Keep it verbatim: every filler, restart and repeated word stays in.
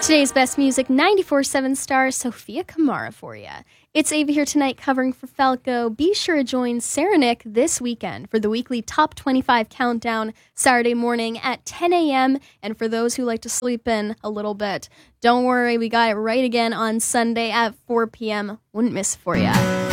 Today's best music, ninety-four point seven star Sophia Kamara for you. It's Ava here tonight covering for Falco. Be sure to join Sarah Nick this weekend for the weekly Top twenty-five Countdown Saturday morning at ten a.m. And for those who like to sleep in a little bit, don't worry, we got it right again on Sunday at four p.m. Wouldn't miss it for you.